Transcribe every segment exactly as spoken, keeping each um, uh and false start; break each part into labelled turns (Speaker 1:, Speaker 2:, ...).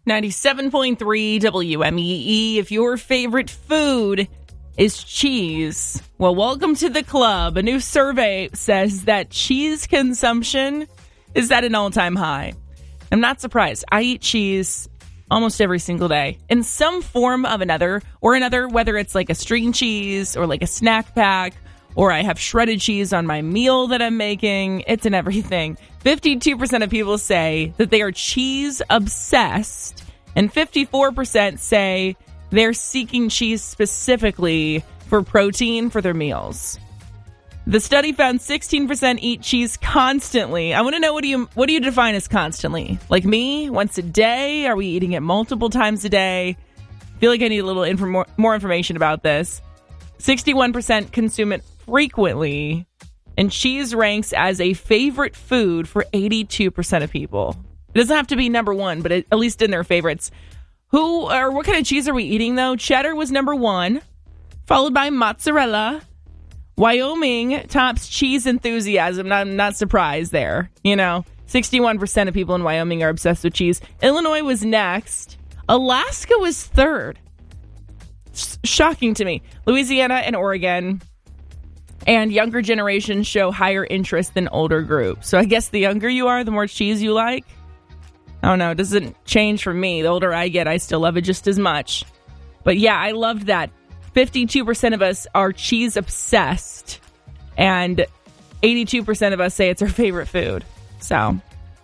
Speaker 1: ninety-seven point three W M E E. If your favorite food is cheese, well, welcome to the club. A new survey says that cheese consumption is at an all-time high. I'm not surprised. I eat cheese almost every single day in some form of another or another, whether it's like a string cheese or like a snack pack, or I have shredded cheese on my meal that I'm making. It's in everything. fifty-two percent of people say that they are cheese obsessed, and fifty-four percent say they're seeking cheese specifically for protein for their meals. The study found sixteen percent eat cheese constantly. I want to know, what do you what do you define as constantly? Like me, once a day? Are we eating it multiple times a day? I feel like I need a little inf- more, more information about this. sixty-one percent consume it frequently, and cheese ranks as a favorite food for eighty-two percent of people. It doesn't have to be number one, but it, at least in their favorites. Who or what kind of cheese are we eating, though? Cheddar was number one, followed by mozzarella. Wyoming tops cheese enthusiasm. I'm not surprised there. You know, sixty-one percent of people in Wyoming are obsessed with cheese. Illinois was next. Alaska was third. S- shocking to me. Louisiana and Oregon. And younger generations show higher interest than older groups. So I guess the younger you are, the more cheese you like. I don't know. It doesn't change for me. The older I get, I still love it just as much. But yeah, I loved that. fifty-two percent of us are cheese obsessed. And eighty-two percent of us say it's our favorite food. So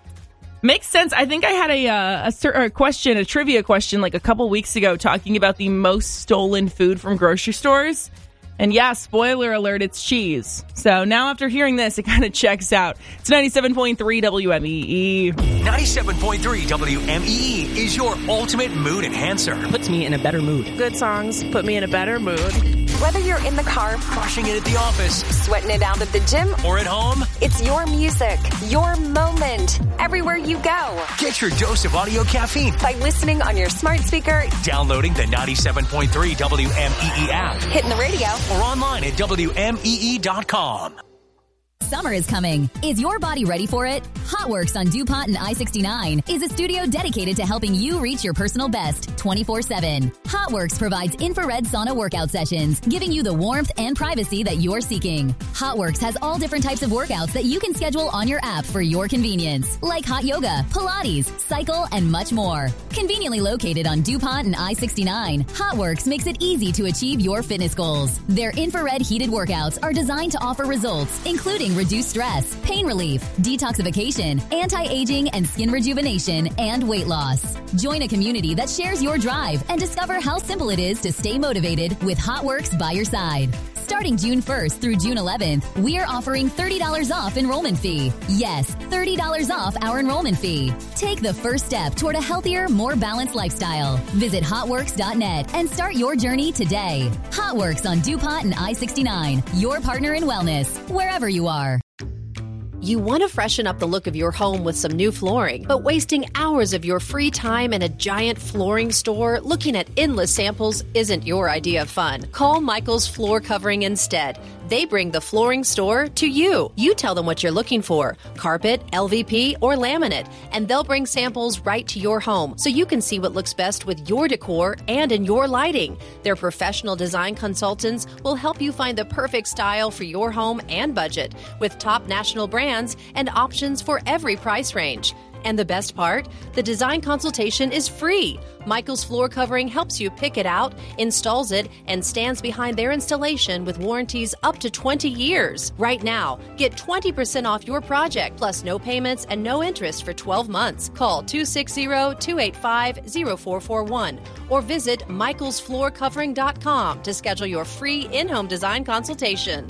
Speaker 1: makes sense. I think I had a, uh, a, a question, a trivia question like a couple weeks ago talking about the most stolen food from grocery stores. And yeah, spoiler alert, it's cheese. So now after hearing this, it kind of checks out. It's ninety-seven point three W M E E.
Speaker 2: ninety-seven point three W M E E is your ultimate mood enhancer.
Speaker 3: Puts me in a better mood.
Speaker 4: Good songs put me in a better mood.
Speaker 5: Whether you're in the car,
Speaker 2: crushing it at the office,
Speaker 5: sweating it out at the gym,
Speaker 2: or at home,
Speaker 5: it's your music, your moment, everywhere you go.
Speaker 2: Get your dose of audio caffeine
Speaker 5: by listening on your smart speaker,
Speaker 2: downloading the ninety-seven point three W M E E app,
Speaker 5: hitting the radio,
Speaker 2: or online at W M E E dot com.
Speaker 6: Summer is coming. Is your body ready for it? HotWorks on DuPont and I sixty-nine is a studio dedicated to helping you reach your personal best twenty-four seven. HotWorks provides infrared sauna workout sessions, giving you the warmth and privacy that you're seeking. HotWorks has all different types of workouts that you can schedule on your app for your convenience, like hot yoga, Pilates, cycle, and much more. Conveniently located on DuPont and I sixty-nine, HotWorks makes it easy to achieve your fitness goals. Their infrared heated workouts are designed to offer results, including reduced stress, pain relief, detoxification, anti-aging, and skin rejuvenation, and weight loss. Join a community that shares your drive and discover how simple it is to stay motivated with HotWorks by your side. Starting June first through June eleventh, we are offering thirty dollars off enrollment fee. Yes, thirty dollars off our enrollment fee. Take the first step toward a healthier, more balanced lifestyle. Visit hotworks dot net and start your journey today. HotWorks on DuPont and I sixty-nine, your partner in wellness, wherever you are.
Speaker 7: You want to freshen up the look of your home with some new flooring, but wasting hours of your free time in a giant flooring store looking at endless samples isn't your idea of fun. Call Michael's Floor Covering instead. They bring the flooring store to you. You tell them what you're looking for, carpet, L V P, or laminate, and they'll bring samples right to your home so you can see what looks best with your decor and in your lighting. Their professional design consultants will help you find the perfect style for your home and budget with top national brands and options for every price range. And the best part? The design consultation is free. Michael's Floor Covering helps you pick it out, installs it, and stands behind their installation with warranties up to twenty years. Right now, get twenty percent off your project, plus no payments and no interest for twelve months. Call two six zero, two eight five, zero four four one or visit michaels floor covering dot com to schedule your free in-home design consultation.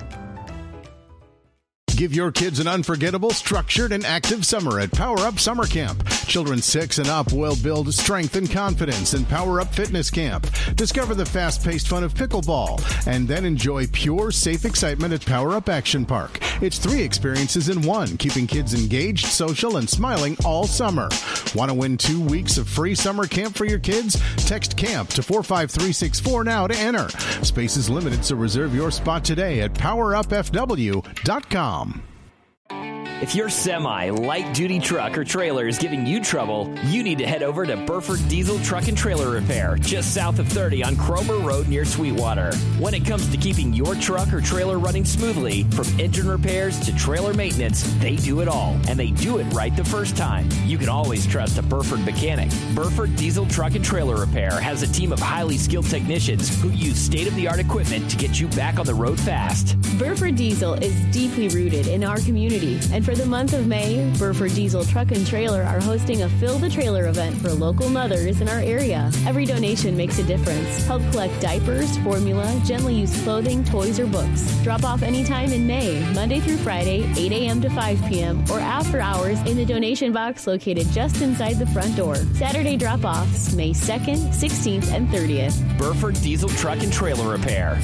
Speaker 8: Give your kids an unforgettable, structured, and active summer at Power Up Summer Camp. Children six and up will build strength and confidence in Power Up Fitness Camp. Discover the fast-paced fun of pickleball, and then enjoy pure, safe excitement at Power Up Action Park. It's three experiences in one, keeping kids engaged, social, and smiling all summer. Want to win two weeks of free summer camp for your kids? Text CAMP to four five three six four now to enter. Space is limited, so reserve your spot today at power up f w dot com.
Speaker 3: If your semi, light-duty truck or trailer is giving you trouble, you need to head over to Burford Diesel Truck and Trailer Repair, just south of thirty on Cromer Road near Sweetwater. When it comes to keeping your truck or trailer running smoothly, from engine repairs to trailer maintenance, they do it all, and they do it right the first time. You can always trust a Burford mechanic. Burford Diesel Truck and Trailer Repair has a team of highly skilled technicians who use state-of-the-art equipment to get you back on the road fast.
Speaker 9: Burford Diesel is deeply rooted in our community, and for the month of May, Burford Diesel Truck and Trailer are hosting a Fill the Trailer event for local mothers in our area. Every donation makes a difference. Help collect diapers, formula, gently used clothing, toys, or books. Drop off anytime in May, Monday through Friday, eight a.m. to five p.m., or after hours in the donation box located just inside the front door. Saturday drop-offs, May second, sixteenth, and thirtieth.
Speaker 3: Burford Diesel Truck and Trailer Repair.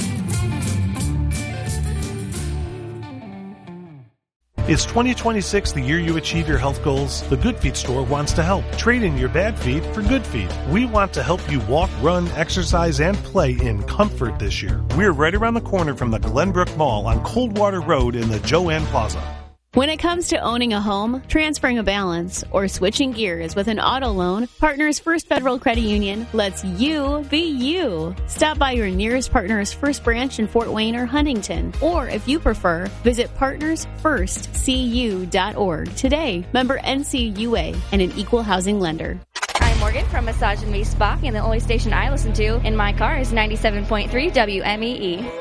Speaker 10: Is twenty twenty-six the year you achieve your health goals? The Good Feet store wants to help. Trade in your bad feet for good feet. We want to help you walk, run, exercise, and play in comfort this year. We're right around the corner from the Glenbrook Mall on Coldwater Road in the Joanne Plaza.
Speaker 9: When it comes to owning a home, transferring a balance, or switching gears with an auto loan, Partners First Federal Credit Union lets you be you. Stop by your nearest Partners First branch in Fort Wayne or Huntington, or if you prefer, visit partners first c u dot org today. Member N C U A and an equal housing lender.
Speaker 11: I'm Morgan from Massage and Me Spa, and the only station I listen to in my car is ninety-seven point three W M E E.